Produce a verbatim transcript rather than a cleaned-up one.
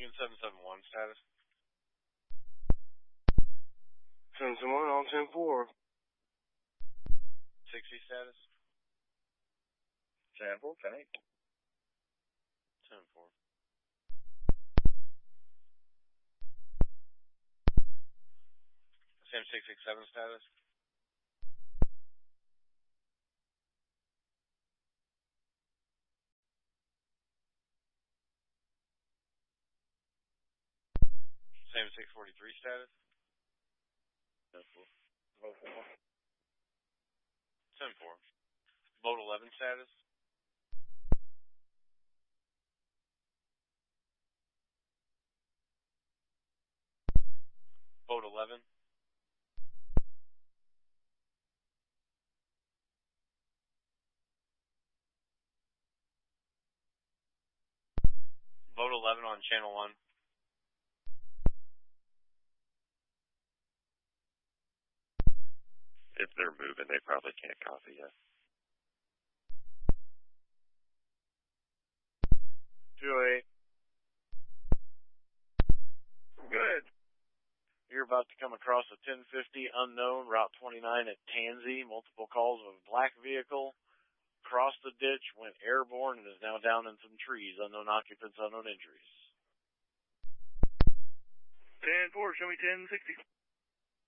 Union seven seven one status. seven seven one on ten four. sixty status. ten four, ten eight. ten four. Same six six seven status. Same six forty-three status. ten four. Vote four. ten four. Boat eleven status. Boat eleven. Boat eleven on channel one. If they're moving, they probably can't copy yet. two oh eight. Good. You're about to come across a ten fifty unknown, Route twenty-nine at Tansy. Multiple calls of a black vehicle. Crossed the ditch, went airborne, and is now down in some trees. Unknown occupants, unknown injuries. ten four, show me ten sixty.